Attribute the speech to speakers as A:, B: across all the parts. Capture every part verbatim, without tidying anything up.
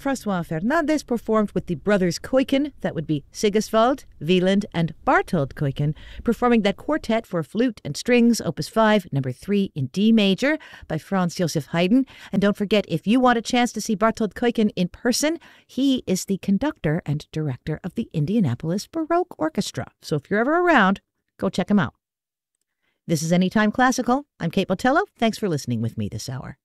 A: François Fernandez performed with the brothers Kuyken, that would be Sigiswald, Wieland, and Barthold Kuyken, performing that quartet for flute and strings, Opus five, number three in D major, by Franz Joseph Haydn. And don't forget, if you want a chance to see Barthold Kuyken in person, he is the conductor and director of the Indianapolis Baroque Orchestra. So if you're ever around, go check him out. This is Anytime Classical. I'm Kate Botello. Thanks for listening with me this hour.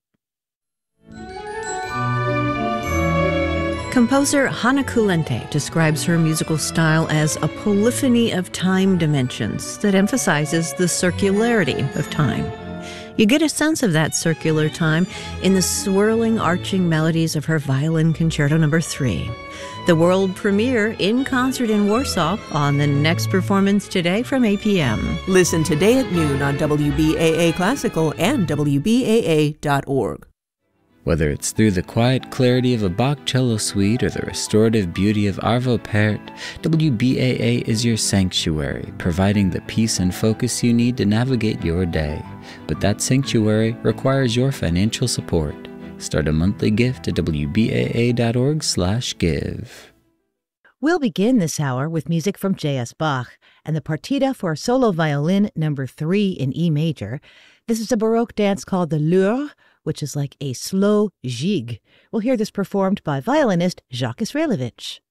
B: Composer Hanna Kulente describes her musical style as a polyphony of time dimensions that emphasizes the circularity of time. You get a sense of that circular time in the swirling, arching melodies of her Violin Concerto number three. The world premiere in concert in Warsaw on the next performance today from eight p.m.
C: Listen today at noon on W B A A Classical and W B A A dot org.
D: Whether it's through the quiet clarity of a Bach cello suite or the restorative beauty of Arvo Pärt, W B A A is your sanctuary, providing the peace and focus you need to navigate your day. But that sanctuary requires your financial support. Start a monthly gift at W B A A dot org slash give.
A: We'll begin this hour with music from J S. Bach and the Partita for solo violin number three in E major. This is a Baroque dance called the L'Heure, which is like a slow jig. We'll hear this performed by violinist Jacques Israelovich.